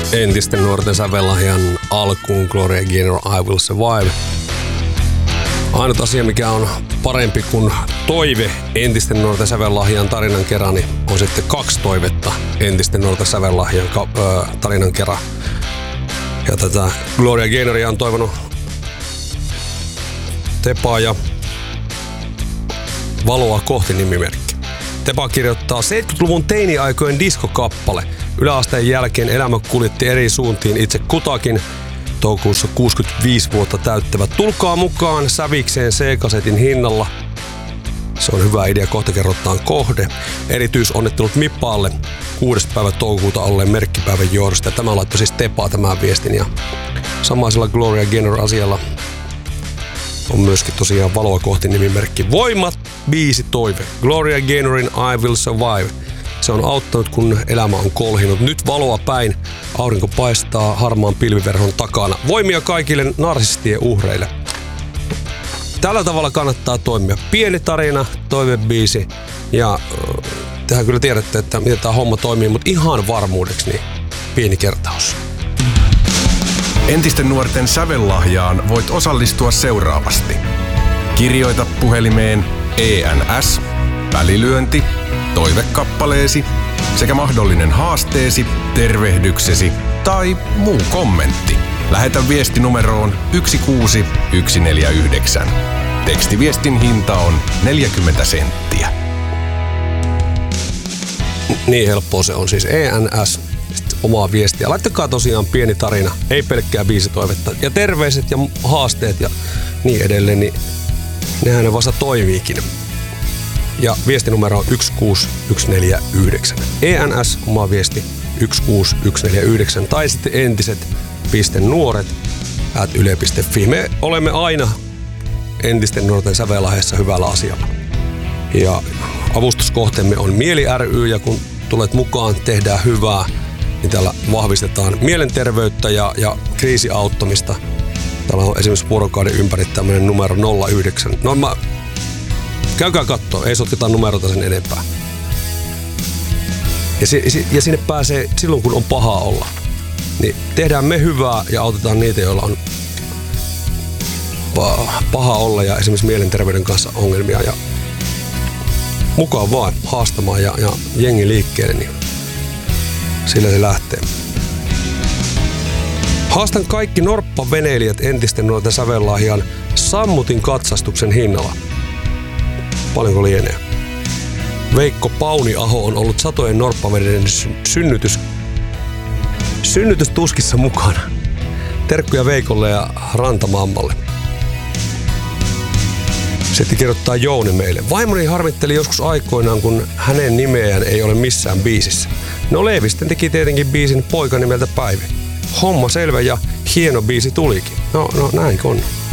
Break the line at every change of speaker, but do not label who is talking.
Entisten nuorten sävellahjan alkuun Gloria Gaynor, I Will Survive. Ainut asia, mikä on parempi kuin toive entisten nuorten sävellahjan tarinan kerran, niin on sitten 2 toivetta entisten nuorten sävellahjan tarinan kerran. Ja tätä Gloria Gaynoria on toivonut Tepa ja Valoa kohti -nimimerkki. Tepa kirjoittaa 70-luvun teini-aikojen diskokappale. Yläasteen jälkeen elämä kuljetti eri suuntiin itse kutakin. Toukokuussa 65 vuotta täyttävät. Tulkaa mukaan sävikseen C-kasetin hinnalla. Se on hyvä idea, kohta kerrotaan kohde. Erityisonnittelut Mippaalle 6. päivä toukokuuta olleen merkkipäivän johdosta. Tämä laittoi siis Tepaa tämän viestin. Ja samaisella Gloria Gaynor asialla on myöskin tosiaan Valoa kohti -nimimerkki. Voimat, biisi toive. Gloria Gaynorin I Will Survive. Se on auttanut, kun elämä on kolhinut. Nyt valoa päin. Aurinko paistaa harmaan pilviverhon takana. Voimia kaikille narsistien uhreille. Tällä tavalla kannattaa toimia. Pieni tarina, toivebiisi. Ja tehän kyllä tiedätte, että miten tämä homma toimii, mutta ihan varmuudeksi niin pieni kertaus.
Entisten nuorten sävellahjaan voit osallistua seuraavasti. Kirjoita puhelimeen ENS, välilyönti, toivekappaleesi sekä mahdollinen haasteesi, tervehdyksesi tai muu kommentti. Lähetä viesti numeroon 16149. Tekstiviestin hinta on 40 senttiä.
Niin helppoa se on siis ENS. Omaa viestiä. Laittakaa tosiaan pieni tarina, ei pelkkää biisitoivetta. Ja terveiset ja haasteet ja niin edelleen, niin nehän ne vasta toimiikin. Ja viestinumero on 16149. ENS, oma viesti 16149. Tai sitten entiset.nuoret@yle.fi. Me olemme aina entisten nuorten sävellahjassa hyvällä asialla. Ja avustuskohteemme on Mieli ry, ja kun tulet mukaan, tehdään hyvää, niin täällä vahvistetaan mielenterveyttä ja kriisiauttamista. Täällä on esimerkiksi vuorokauden ympäri tämmöinen numero 09. Käykää kattoo, ei sotketa numerota sen enempää. Ja sinne pääsee silloin, kun on paha olla. Niin tehdään me hyvää ja autetaan niitä, joilla on paha olla ja esimerkiksi mielenterveyden kanssa ongelmia. Ja mukaan vaan haastamaan ja jengi liikkeelle, niin sillä se lähtee. Haastan kaikki norppaveneilijät entisten nuorten sävellahjan sammutin katsastuksen hinnalla. Paljonko lienee? Veikko Pauniaho on ollut satojen norppaveneiden synnytystuskissa mukana. Terkkuja Veikolle ja Rantamammalle. Sitten kirjoittaa Jouni meille. Vaimoni harmitteli joskus aikoinaan, kun hänen nimeään ei ole missään biisissä. No Leivisten teki tietenkin biisin Poika nimeltä Päivi. Homma selvä ja hieno biisi tulikin. No näinkö on?